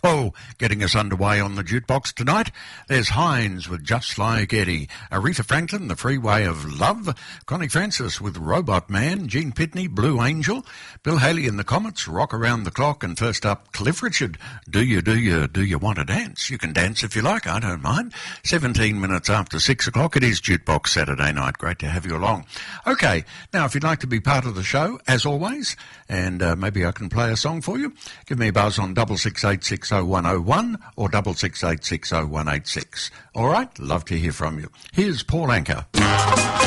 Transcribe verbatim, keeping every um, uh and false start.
Oh, getting us underway on the jukebox tonight, there's Hines with Just Like Eddie, Aretha Franklin, The Freeway of Love, Connie Francis with Robot Man, Gene Pitney, Blue Angel, Bill Haley and the Comets, Rock Around the Clock, and first up, Cliff Richard, Do You, Do You, Do You Want to Dance? You can dance if you like, I don't mind. seventeen minutes after six o'clock, it is Jukebox Saturday night. Great to have you along. Okay, now if you'd like to be part of the show, as always, and uh, maybe I can play a song for you, give me a buzz on double six eight six oh one oh one or double six eight six oh one eight six. All right, love to hear from you. Here's Paul Anka.